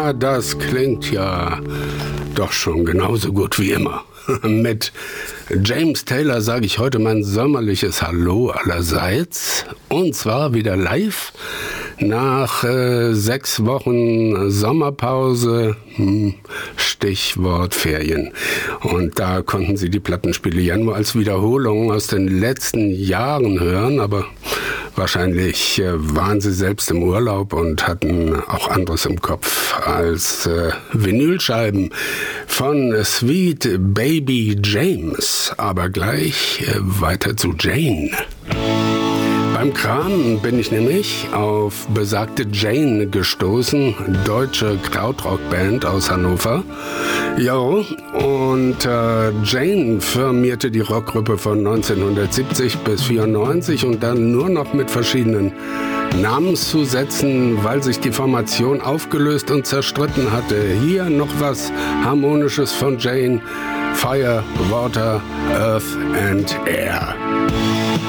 Na, das klingt ja doch schon genauso gut wie immer. Mit James Taylor sage ich heute mein sommerliches Hallo allerseits. Und zwar wieder live nach 6 Wochen Sommerpause, Stichwort Ferien. Und da konnten Sie die Plattenspiele ja nur als Wiederholung aus den letzten Jahren hören, aber wahrscheinlich waren Sie selbst im Urlaub und hatten auch anderes im Kopf als Vinylscheiben von Sweet Baby James. Aber gleich weiter zu Jane. Beim Kram bin ich nämlich auf besagte Jane gestoßen, deutsche Krautrock-Band aus Hannover. Jo, und Jane firmierte die Rockgruppe von 1970 bis 94 und dann nur noch mit verschiedenen Namenszusätzen, weil sich die Formation aufgelöst und zerstritten hatte. Hier noch was Harmonisches von Jane: Fire, Water, Earth and Air.